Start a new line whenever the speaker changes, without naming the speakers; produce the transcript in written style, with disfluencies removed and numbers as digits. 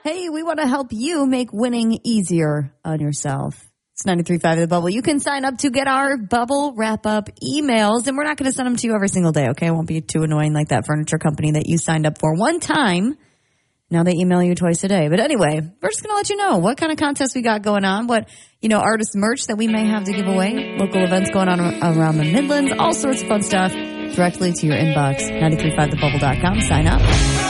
Hey, we want to help you make winning easier on yourself. It's 93.5 The Bubble. You can sign up to get our Bubble Wrap-Up emails, and we're not going to send them to you every single day, okay? It won't be too annoying like that furniture company that you signed up for one time. Now they email you twice a day. But anyway, we're just going to let you know what kind of contests we got going on, what, artist merch that we may have to give away, local events going on around the Midlands, all sorts of fun stuff directly to your inbox, 935thebubble.com. Sign up.